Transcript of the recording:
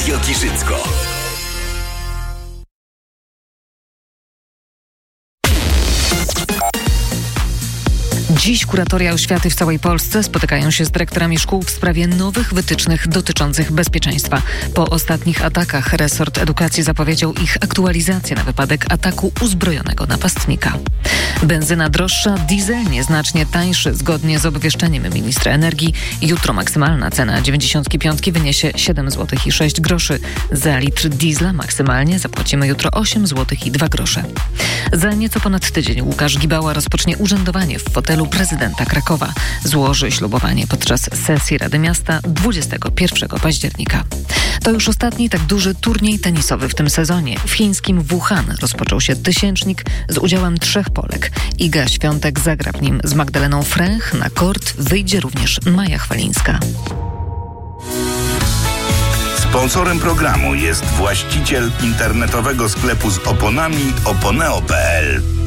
Radio Giżycko. Dziś kuratoria oświaty w całej Polsce spotykają się z dyrektorami szkół w sprawie nowych wytycznych dotyczących bezpieczeństwa. Po ostatnich atakach resort edukacji zapowiedział ich aktualizację na wypadek ataku uzbrojonego napastnika. Benzyna droższa, diesel nieznacznie tańszy. Zgodnie z obwieszczeniem ministra energii jutro maksymalna cena 95 wyniesie 7 zł i 6 groszy. Za litr diesla maksymalnie zapłacimy jutro 8 zł i 2 grosze. Za nieco ponad tydzień Łukasz Gibała rozpocznie urzędowanie w fotelu prezydenta Krakowa. Złoży ślubowanie podczas sesji Rady Miasta 21 października. To już ostatni tak duży turniej tenisowy w tym sezonie. W chińskim Wuhan rozpoczął się tysięcznik z udziałem 3 Polek. Iga Świątek zagra w nim z Magdaleną Fręch. Na kort wyjdzie również Maja Chwalińska. Sponsorem programu jest właściciel internetowego sklepu z oponami oponeo.pl.